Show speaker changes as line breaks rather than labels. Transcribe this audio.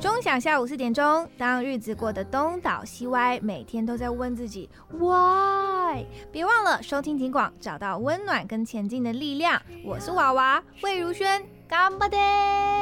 钟响下午4点钟，当日子过得东倒西歪，每天都在问自己 why。别忘了收听警广，找到温暖跟前进的力量。我是娃娃魏如萱，干巴爹。